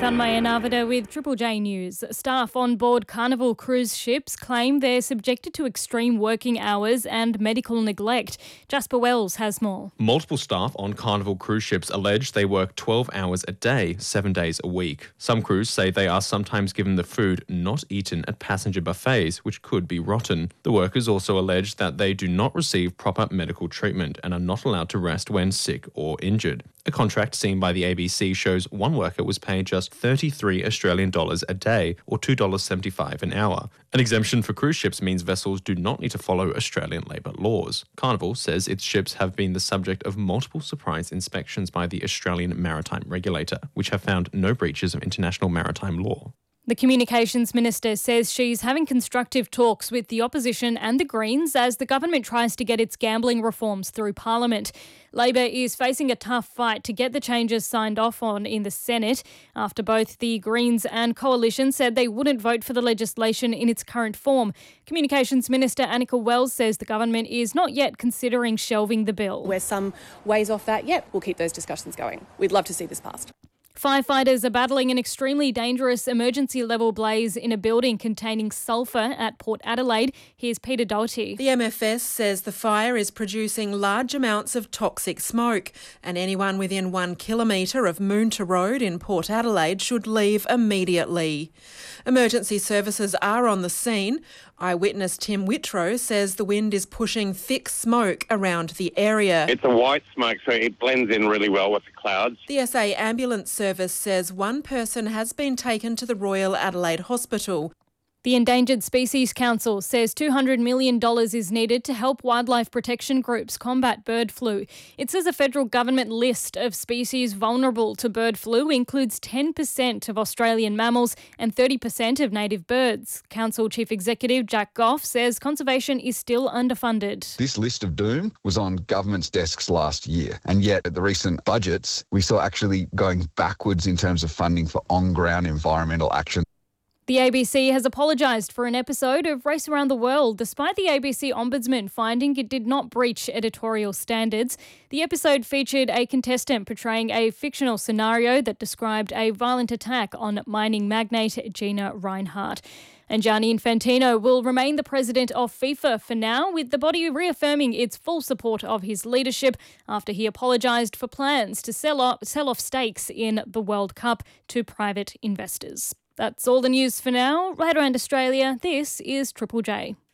Tanmaya Navada with Triple J News. Staff on board Carnival cruise ships claim they're subjected to extreme working hours and medical neglect. Jasper Wells has more. Multiple staff on Carnival cruise ships allege they work 12 hours a day, 7 days a week. Some crews say they are sometimes given the food not eaten at passenger buffets, which could be rotten. The workers also allege that they do not receive proper medical treatment and are not allowed to rest when sick or injured. A contract seen by the ABC shows one worker was paid just $33 Australian a day, or $2.75 an hour. An exemption for cruise ships means vessels do not need to follow Australian labour laws. Carnival says its ships have been the subject of multiple surprise inspections by the Australian Maritime Regulator, which have found no breaches of international maritime law. The Communications Minister says she's having constructive talks with the opposition and the Greens as the government tries to get its gambling reforms through Parliament. Labor is facing a tough fight to get the changes signed off on in the Senate after both the Greens and Coalition said they wouldn't vote for the legislation in its current form. Communications Minister Annika Wells says the government is not yet considering shelving the bill. We're some ways off that yet. We'll keep those discussions going. We'd love to see this passed. Firefighters are battling an extremely dangerous emergency-level blaze in a building containing sulphur at Port Adelaide. Here's Peter Doherty. The MFS says the fire is producing large amounts of toxic smoke and anyone within 1 kilometre of Moonta Road in Port Adelaide should leave immediately. Emergency services are on the scene. Eyewitness Tim Whitrow says the wind is pushing thick smoke around the area. It's a white smoke, so it blends in really well with the clouds. The SA Ambulance Service says one person has been taken to the Royal Adelaide Hospital. The Endangered Species Council says $200 million is needed to help wildlife protection groups combat bird flu. It says a federal government list of species vulnerable to bird flu includes 10% of Australian mammals and 30% of native birds. Council Chief Executive Jack Goff says conservation is still underfunded. This list of doom was on government's desks last year, and yet at the recent budgets, we saw actually going backwards in terms of funding for on-ground environmental action. The ABC has apologised for an episode of Race Around the World, despite the ABC Ombudsman finding it did not breach editorial standards. The episode featured a contestant portraying a fictional scenario that described a violent attack on mining magnate Gina Rinehart. And Gianni Infantino will remain the president of FIFA for now, with the body reaffirming its full support of his leadership after he apologised for plans to sell off stakes in the World Cup to private investors. That's all the news for now. Right around Australia, this is Triple J.